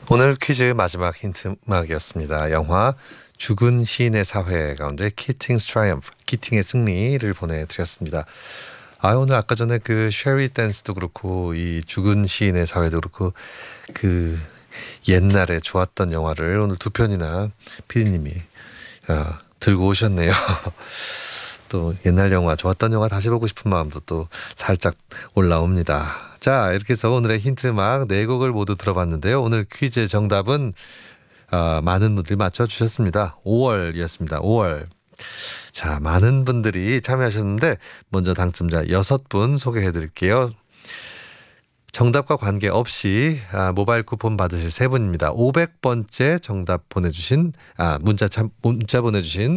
오늘 퀴즈 마지막 힌트 음악이었습니다. 영화 죽은 시인의 사회 가운데 키팅's Triumph, 키팅의 승리를 보내드렸습니다. 오늘 아까 전에 그 쉐리 댄스도 그렇고 이 죽은 시인의 사회도 그렇고 그 옛날에 좋았던 영화를 오늘 두 편이나 피디님이 들고 오셨네요. 또 옛날 영화, 좋았던 영화 다시 보고 싶은 마음도 또 살짝 올라옵니다. 자, 이렇게 해서 오늘의 힌트 음악 4곡을 모두 들어봤는데요. 오늘 퀴즈의 정답은 많은 분들이 맞춰주셨습니다. 5월이었습니다. 5월. 자, 많은 분들이 참여하셨는데 먼저 당첨자 6분 소개해드릴게요. 정답과 관계없이 모바일 쿠폰 받으실 3분입니다. 500번째 정답 보내주신 문자 보내주신